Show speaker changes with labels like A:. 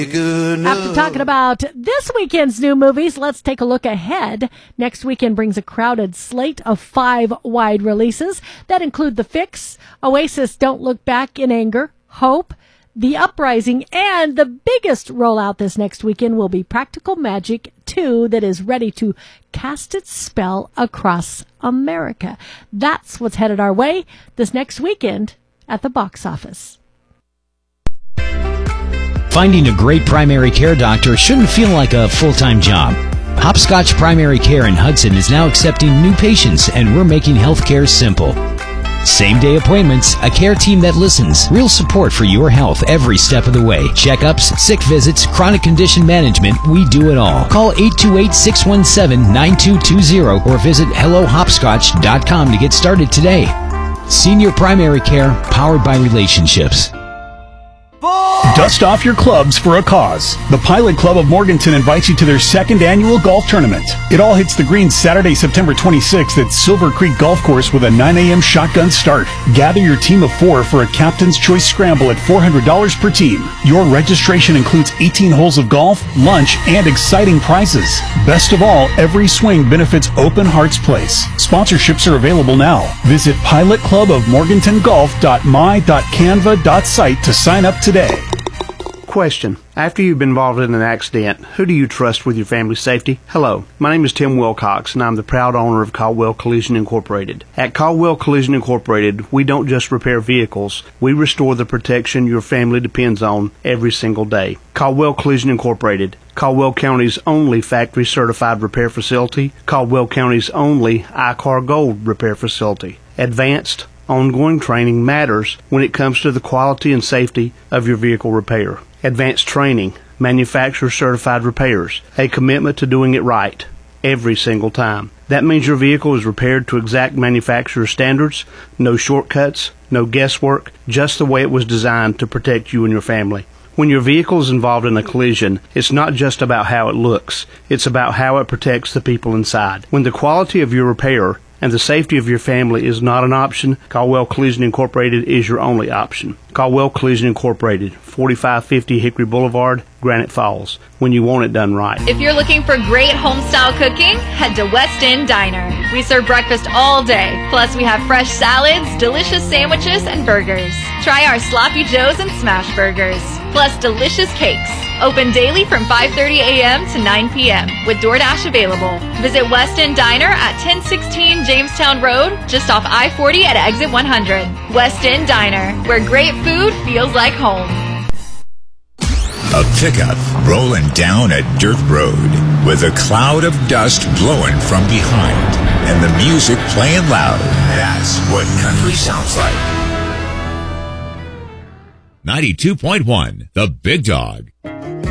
A: After talking about this weekend's new movies, let's take a look ahead. Next weekend brings a crowded slate of 5 wide releases that include The Fix, Oasis Don't Look Back in Anger, Hope, The Uprising, and the biggest rollout this next weekend will be Practical Magic 2 that is ready to cast its spell across America. That's what's headed our way this next weekend at the box office.
B: Finding a great primary care doctor shouldn't feel like a full-time job. Hopscotch Primary Care in Hudson is now accepting new patients, and we're making healthcare simple. Same-day appointments, a care team that listens, real support for your health every step of the way. Checkups, sick visits, chronic condition management, we do it all. Call 828-617-9220 or visit HelloHopscotch.com to get started today. Senior Primary Care, powered by relationships.
C: Dust off your clubs for a cause. The Pilot Club of Morganton invites you to their 2nd annual golf tournament. It all hits the green Saturday, September 26th at Silver Creek Golf Course with a 9 a.m. shotgun start. Gather your team of 4 for a Captain's Choice Scramble at $400 per team. Your registration includes 18 holes of golf, lunch, and exciting prizes. Best of all, every swing benefits Open Hearts Place. Sponsorships are available now. Visit pilotclubofmorgantongolf.my.canva.site to sign up today.
D: Question. After you've been involved in an accident, who do you trust with your family's safety? Hello, my name is Tim Wilcox, and I'm the proud owner of Caldwell Collision Incorporated. At Caldwell Collision Incorporated, we don't just repair vehicles, we restore the protection your family depends on every single day. Caldwell Collision Incorporated, Caldwell County's only factory-certified repair facility, Caldwell County's only ICAR Gold repair facility. Advanced, ongoing training matters when it comes to the quality and safety of your vehicle repair. Advanced training, manufacturer-certified repairs, a commitment to doing it right every single time. That means your vehicle is repaired to exact manufacturer standards, no shortcuts, no guesswork, just the way it was designed to protect you and your family. When your vehicle is involved in a collision, it's not just about how it looks, it's about how it protects the people inside. When the quality of your repair and the safety of your family is not an option, Caldwell Collision Incorporated is your only option. Caldwell Collision Incorporated, 4550 Hickory Boulevard, Granite Falls, when you want it done right.
E: If you're looking for great home-style cooking, head to West End Diner. We serve breakfast all day, plus we have fresh salads, delicious sandwiches, and burgers. Try our Sloppy Joes and Smash Burgers, plus delicious cakes. Open daily from 5:30 a.m. to 9 p.m. with DoorDash available. Visit West End Diner at 1016 Jamestown Road, just off I-40 at exit 100. West End Diner, where great food feels like home.
F: A pickup rolling down a dirt road with a cloud of dust blowing from behind and the music playing loud. That's what country sounds like. 92.1, The Big Dog.